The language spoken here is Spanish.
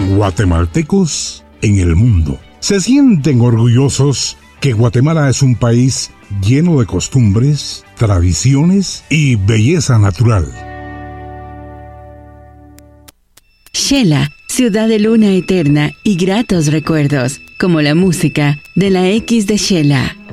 Guatemaltecos en el mundo se sienten orgullosos que Guatemala es un país lleno de costumbres, tradiciones y belleza natural. Xela, ciudad de luna eterna y gratos recuerdos, como la música de la X de Xela.